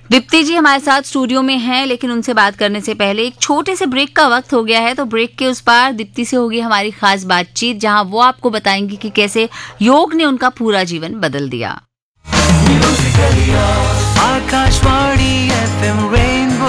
दीप्ति जी हमारे साथ स्टूडियो में हैं, लेकिन उनसे बात करने से पहले एक छोटे से ब्रेक का वक्त हो गया है। तो ब्रेक के उस पार दीप्ति से होगी हमारी खास बातचीत, जहां वो आपको बताएंगी कि कैसे योग ने उनका पूरा जीवन बदल दिया। Akashvani FM rainbow.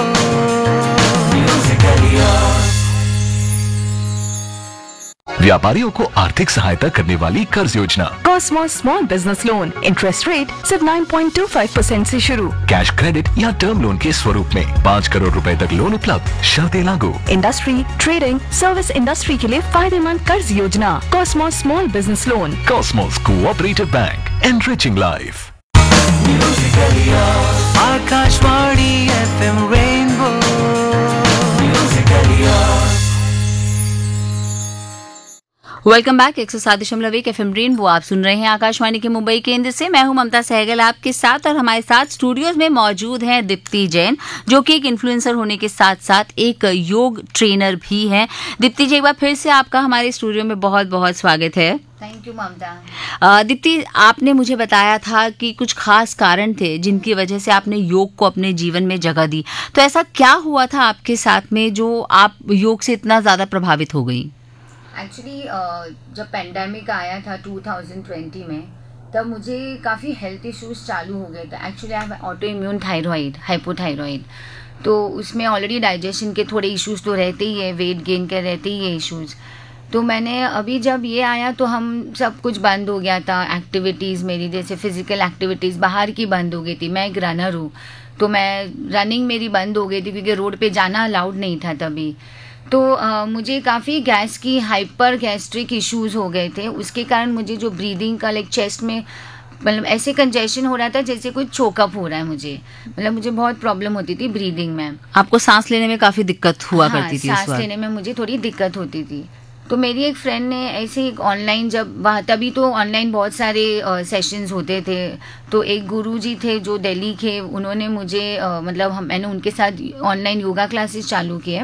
व्यापारियों को आर्थिक सहायता करने वाली कर्ज योजना Cosmos small business loan, interest rate सिर्फ 9.25% से शुरू। कैश क्रेडिट या टर्म लोन के स्वरूप में 5 करोड़ रुपए तक लोन उपलब्ध, शर्तें लागू। इंडस्ट्री, ट्रेडिंग, सर्विस इंडस्ट्री के लिए फायदेमंद कर्ज योजना Cosmos small business loan. Cosmos cooperative bank, enriching life. Akashvani FM rainbow. Welcome back. 107.1 FM rainbow आप सुन रहे हैं आकाशवाणी के मुंबई केंद्र से। मैं हूं ममता सहगल आपके साथ, और हमारे साथ स्टूडियोज में मौजूद हैं दीप्ति जैन, जो कि एक इन्फ्लुएंसर होने के साथ साथ एक योग ट्रेनर भी हैं। दीप्ति जी, एक बार फिर से आपका हमारे स्टूडियो में बहुत बहुत स्वागत है। थैंक यू ममता। दीप्ति, आपने मुझे बताया था कि कुछ खास कारण थे जिनकी वजह से आपने योग को अपने जीवन में जगह दी। तो ऐसा क्या हुआ था आपके साथ में जो आप योग से इतना ज्यादा प्रभावित हो गई? एक्चुअली जब पेंडेमिक आया था 2020 में, तब मुझे काफ़ी हेल्थ इश्यूज चालू हो गए थे। Actually I have auto immune thyroid, hypothyroid. तो उसमें ऑलरेडी डाइजेशन के थोड़े इश्यूज तो रहते ही है, वेट गेन के रहते ही है इश्यूज। तो मैंने अभी जब ये आया तो हम सब कुछ बंद हो गया था। एक्टिविटीज़ मेरी जैसे फिजिकल एक्टिविटीज़ बाहर की बंद हो गई थी। मैं एक रनर हूँ, तो मैं रनिंग मेरी बंद हो गई थी क्योंकि रोड पे जाना अलाउड नहीं था तभी। तो मुझे काफ़ी गैस की हाइपर गैस्ट्रिक इश्यूज हो गए थे। उसके कारण मुझे जो ब्रीदिंग का लाइक चेस्ट में मतलब ऐसे कंजेशन हो रहा था जैसे कुछ चोकअप हो रहा है मुझे। मतलब मुझे बहुत प्रॉब्लम होती थी ब्रीदिंग में। आपको सांस लेने में काफ़ी दिक्कत हुआ करती थी? सांस लेने में मुझे थोड़ी दिक्कत होती थी। तो मेरी एक फ्रेंड ने ऐसे एक ऑनलाइन, जब वहाँ तभी तो ऑनलाइन बहुत सारे सेशंस होते थे, तो एक गुरुजी थे जो दिल्ली के, उन्होंने मुझे मैंने उनके साथ ऑनलाइन योगा क्लासेस चालू किए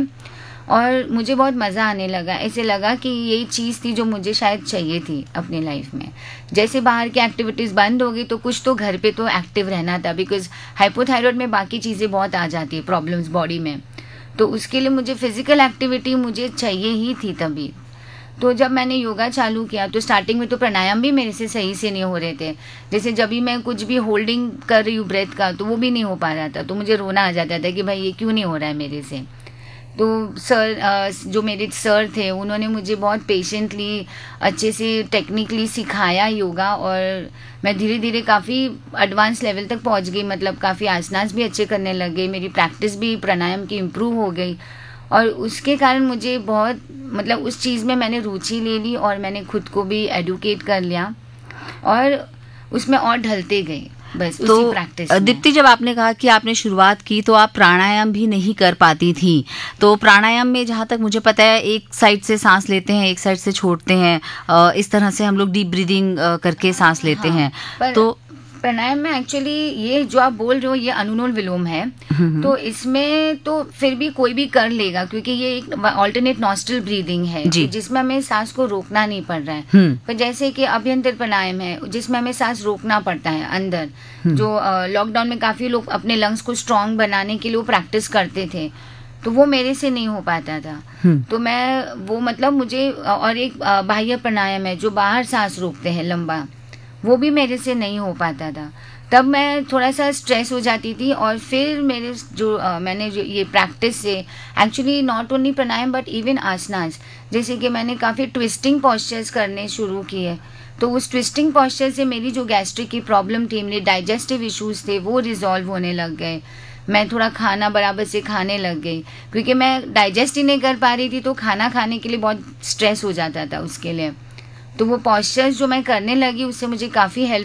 और मुझे बहुत मज़ा आने लगा। ऐसे लगा कि यही चीज़ थी जो मुझे शायद चाहिए थी अपनी लाइफ में। जैसे बाहर की एक्टिविटीज़ बंद हो गई तो कुछ तो घर पे तो एक्टिव रहना था, बिकॉज हाइपोथायराइड में बाकी चीज़ें बहुत आ जाती है प्रॉब्लम्स बॉडी में। तो उसके लिए मुझे फिजिकल एक्टिविटी मुझे चाहिए ही थी तभी। तो जब मैंने योगा चालू किया तो स्टार्टिंग में तो प्राणायाम भी मेरे से सही से नहीं हो रहे थे। जैसे जब भी मैं कुछ भी होल्डिंग कर रही हूँ ब्रेथ का, तो वो भी नहीं हो पा रहा था। तो मुझे रोना आ जाता था कि भाई ये क्यों नहीं हो रहा है मेरे से। तो सर, जो मेरे सर थे, उन्होंने मुझे बहुत पेशेंटली अच्छे से टेक्निकली सिखाया योगा, और मैं धीरे धीरे काफ़ी एडवांस लेवल तक पहुंच गई। मतलब काफ़ी आसनास भी अच्छे करने लग गई, मेरी प्रैक्टिस भी प्राणायाम की इम्प्रूव हो गई। और उसके कारण मुझे बहुत उस चीज़ में मैंने रुचि ले ली और मैंने खुद को भी एडुकेट कर लिया और उसमें और ढलते गए बस तो उसी प्रैक्टिस में। दीप्ति, जब आपने कहा कि आपने शुरुआत की तो आप प्राणायाम भी नहीं कर पाती थी। तो प्राणायाम में जहाँ तक मुझे पता है एक साइड से सांस लेते हैं, एक साइड से छोड़ते हैं, इस तरह से हम लोग डीप ब्रीदिंग करके सांस लेते हैं। तो प्राणायाम में एक्चुअली ये जो आप बोल रहे हो ये अनुलोम विलोम है। तो इसमें तो फिर भी कोई भी कर लेगा क्योंकि ये एक ऑल्टरनेट नॉस्ट्रल ब्रीदिंग है जिसमें हमें सांस को रोकना नहीं पड़ रहा है। पर जैसे कि अभ्यंतर प्राणायाम है जिसमें हमें सांस रोकना पड़ता है अंदर। जो लॉकडाउन में काफी लोग अपने लंग्स को स्ट्रांग बनाने के लिए वो प्रैक्टिस करते थे, तो वो मेरे से नहीं हो पाता था। तो मैं वो मुझे, और एक बाह्य प्राणायाम है जो बाहर सांस रोकते हैं लंबा, वो भी मेरे से नहीं हो पाता था। तब मैं थोड़ा सा स्ट्रेस हो जाती थी और फिर मेरे मैंने जो ये प्रैक्टिस से actually not only pranayama but even आसनास, जैसे कि मैंने काफ़ी ट्विस्टिंग पॉस्चर्स करने शुरू किए। तो उस ट्विस्टिंग पॉस्चर से मेरी जो गैस्ट्रिक की प्रॉब्लम थी, मेरे डाइजेस्टिव इश्यूज थे, वो रिजॉल्व होने लग गए। मैं थोड़ा खाना बराबर से खाने लग गई क्योंकि मैं डाइजेस्ट ही नहीं कर पा रही थी, तो खाना खाने के लिए बहुत स्ट्रेस हो जाता था उसके लिए। तो वो पॉस्चर्स जो मैं करने लगी उससे मुझे काफ़ी हेल्प